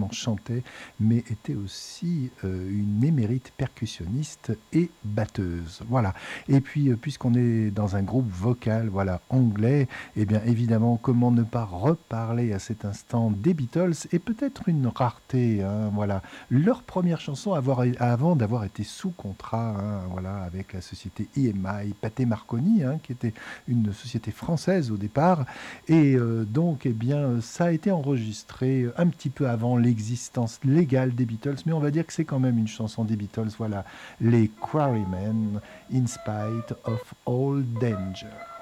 seulement chantait, mais était aussi une émérite percussionniste et batteuse. Voilà. Et puis, puisqu'on est dans un groupe vocal, voilà, anglais, eh bien, évidemment, comment ne pas reparler à cet instant des Beatles et peut-être une rareté, hein, voilà. Leur première chanson avant d'avoir été sous contrat, hein, voilà, avec la société EMI, Pathé Marconi, hein, qui était une société française au départ, et donc, eh bien, ça a été enregistré un petit peu avant l'existence légale des Beatles, mais on va dire que c'est quand même une chanson des Beatles, voilà, les Quarrymen, In Spite of All Danger.